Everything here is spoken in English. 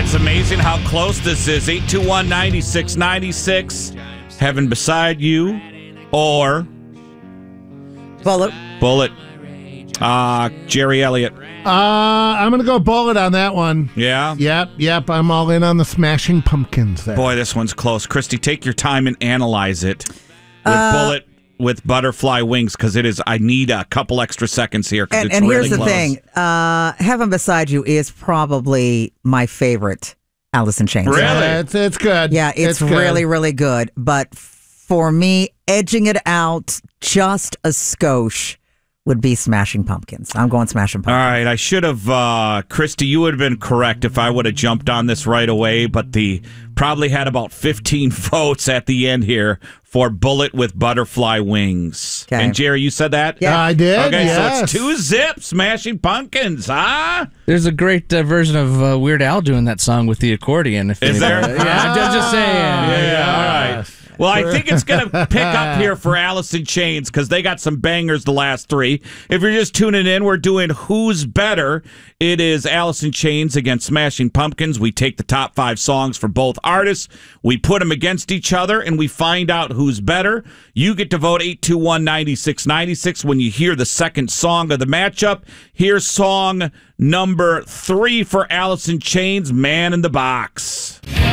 It's amazing how close this is. 821-9696. Heaven Beside You or Bullet. Bullet. Jerry Elliott. I'm going to go Bullet on that one. Yeah? Yep. I'm all in on the Smashing Pumpkins there. Boy, this one's close. Christy, take your time and analyze it with Bullet with Butterfly Wings, because I need a couple extra seconds here. And really here's the close. thing. Heaven Beside You is probably my favorite Alice in Chains. Really? It's good. Yeah, it's good. really, really good. But for me, edging it out just a skosh would be Smashing Pumpkins. I'm going Smashing All Pumpkins. right, I should have, Christy, you would have been correct if I would have jumped on this right away, but probably had about 15 votes at the end here for Bullet with Butterfly Wings. Okay. And Jerry, you said that? Yeah. I did, Okay, yes. so it's 2-0 Smashing Pumpkins, huh? There's a great version of Weird Al doing that song with the accordion. Is there? Yeah, I'm just saying. Yeah, all right. Well, I think it's going to pick up here for Alice in Chains because they got some bangers the last three. If you're just tuning in, we're doing Who's Better. It is Alice in Chains against Smashing Pumpkins. We take the top 5 songs for both artists. We put them against each other, and we find out who's better. You get to vote 821-9696 when you hear the second song of the matchup. Here's song number 3 for Alice in Chains, Man in the Box.